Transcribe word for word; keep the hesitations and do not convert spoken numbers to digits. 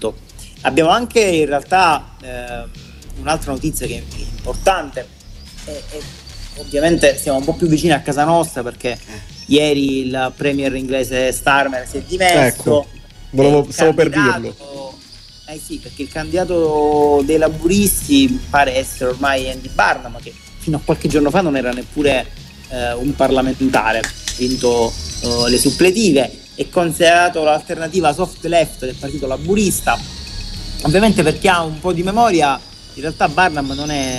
tanto. Abbiamo anche in realtà eh, un'altra notizia che è importante, e, e ovviamente siamo un po' più vicini a casa nostra perché ieri il premier inglese Starmer si è dimesso. Ecco, volevo, stavo per dirlo. Eh sì, perché il candidato dei laburisti pare essere ormai Andy Burnham, che fino a qualche giorno fa non era neppure eh, un parlamentare, ha vinto eh, le suppletive, è considerato l'alternativa soft left del partito laburista. Ovviamente, per chi ha un po' di memoria, in realtà Burnham non è